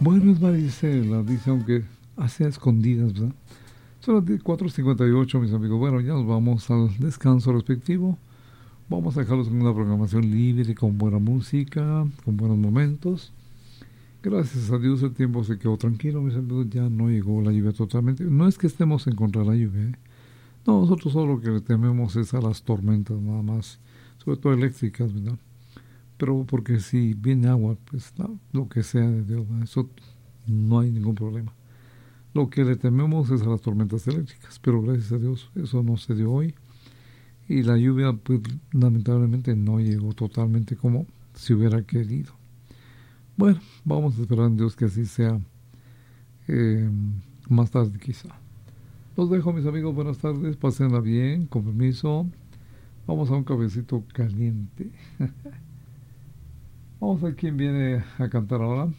Bueno, es Marisela, dice, aunque hace a escondidas, ¿verdad? Son las 4:58, mis amigos. Bueno, ya nos vamos al descanso respectivo. Vamos a dejarlos en una programación libre, con buena música, con buenos momentos. Gracias a Dios el tiempo se quedó tranquilo, mis amigos. Ya no llegó la lluvia totalmente. No es que estemos en contra de la lluvia, ¿eh? No, nosotros solo lo que le tememos es a las tormentas, nada más. Sobre todo eléctricas, ¿verdad? Pero porque si viene agua, pues no, lo que sea de Dios, ¿verdad? Eso no hay ningún problema. Lo que le tememos es a las tormentas eléctricas, pero gracias a Dios eso no se dio hoy. Y la lluvia, pues lamentablemente no llegó totalmente como se hubiera querido. Bueno, vamos a esperar en Dios que así sea, eh, más tarde quizá. Los dejo, mis amigos, buenas tardes, pásenla bien, con permiso. Vamos a un cafecito caliente. Vamos a ver quién viene a cantar ahora.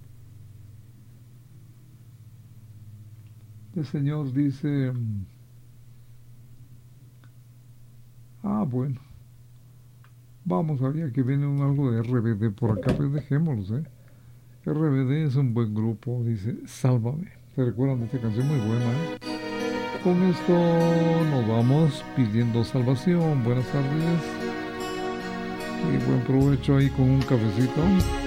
El señor dice... bueno, vamos a ver que viene algo de RBD por acá, pues dejémoslos, ¿eh? RBD es un buen grupo, dice, Sálvame. ¿Se recuerdan de esta canción? Muy buena, ¿eh? Con esto nos vamos pidiendo salvación. Buenas tardes y buen provecho ahí con un cafecito.